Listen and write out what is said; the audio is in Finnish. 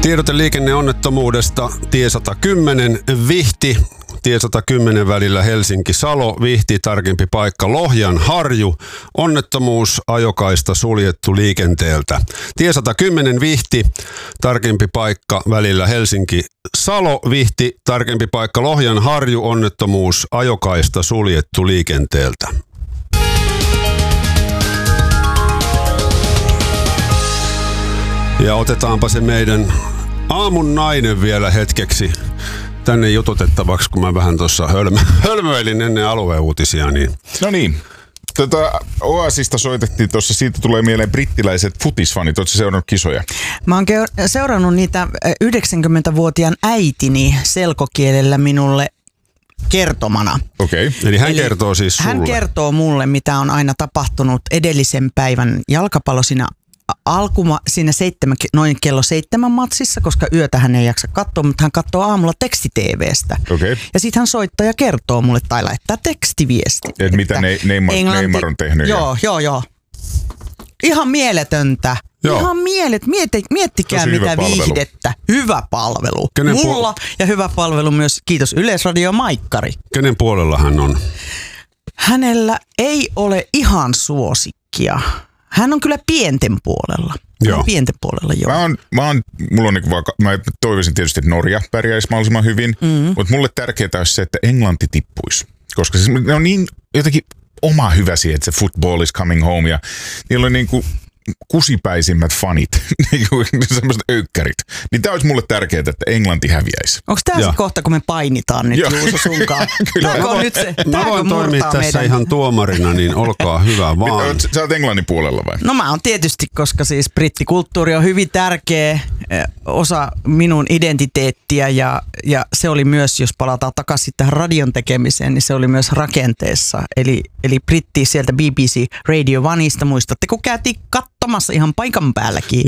Tiedote liikenneonnettomuudesta. Tie 110 Vihti. Tie 110 välillä Helsinki-Salo, Vihti, tarkempi paikka Lohjan Harju. Onnettomuus, ajokaista suljettu liikenteeltä. Tie 110 Vihti, tarkempi paikka välillä Helsinki-Salo, Vihti, tarkempi paikka Lohjan Harju. Onnettomuus, ajokaista suljettu liikenteeltä. Ja otetaanpa se meidän aamun nainen vielä hetkeksi tänne jututettavaksi, kun mä vähän tuossa hölmöilin ennen alueuutisia. Niin. No niin. Oasista soitettiin tuossa, siitä tulee mieleen brittiläiset futisfanit. Oletko seurannut kisoja? Mä oon seurannut niitä 90-vuotiaan äitini selkokielellä minulle kertomana. Okei. Eli hän kertoo siis sulle. Hän kertoo mulle, mitä on aina tapahtunut edellisen päivän jalkapallo siinä noin kello 7 matsissa, koska yötä hän ei jaksa katsoa, mutta hän katsoo aamulla teksti-TV:stä. Okay. Ja sitten hän soittaa ja kertoo mulle tai laittaa tekstiviesti. Et mitä Neymar on tehnyt. Joo. Ihan mieletöntä. Joo. Ihan miettikää tosi mitä hyvä palvelu. Viihdettä. Hyvä palvelu. Kenen Mulla ja hyvä palvelu myös, kiitos Yleisradio Maikkari. Kenen puolella hän on? Hänellä ei ole ihan suosikkia. Hän on kyllä pienten puolella. Joo. Pienten puolella, joo. Mä toivoisin tietysti, että Norja pärjäisi mahdollisimman hyvin, mutta mulle tärkeää olisi se, että Englanti tippuisi. Koska ne on niin jotenkin oma hyvä siihen, että se football is coming home ja niillä on niin kuin kusipäisimmät fanit, semmoiset öykkärit. Niin tää olisi mulle tärkeää, että Englanti häviäisi. Onko tämä se kohta, kun me painitaan nyt Juuso sunkaan? Mä voin toimia tässä ihan tuomarina, niin olkaa hyvä vaan. Sä oot Englannin puolella vai? No mä oon tietysti, koska siis brittikulttuuri on hyvin tärkeä osa minun identiteettiä ja se oli myös, jos palataan takaisin tähän radion tekemiseen, niin se oli myös rakenteessa. Eli britti sieltä BBC Radio Oneista, muistatte, kun käytiin katsomassa ihan paikan päälläkin